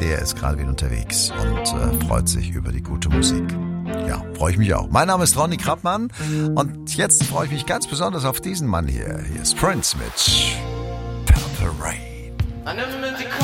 der ist gerade wieder unterwegs und freut sich über die gute Musik. Ja, freue ich mich auch. Mein Name ist Ronny Krappmann und jetzt freue ich mich ganz besonders auf diesen Mann hier. Hier ist Prince mit Purple Rain.